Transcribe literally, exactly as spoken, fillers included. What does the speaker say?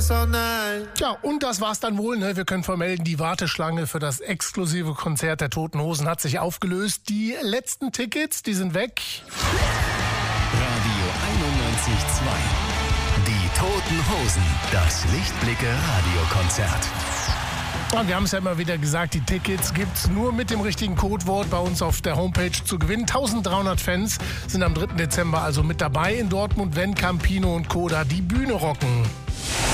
Tja, und das war's dann wohl. Ne? Wir können vermelden, die Warteschlange für das exklusive Konzert der Toten Hosen hat sich aufgelöst. Die letzten Tickets, die sind weg. Radio einundneunzig Komma zwei. Die Toten Hosen. Das Lichtblicke Radiokonzert. Und wir haben es ja immer wieder gesagt, die Tickets gibt's nur mit dem richtigen Codewort bei uns auf der Homepage zu gewinnen. dreizehnhundert Fans sind am dritten Dezember also mit dabei in Dortmund, wenn Campino und Koda die Bühne rocken.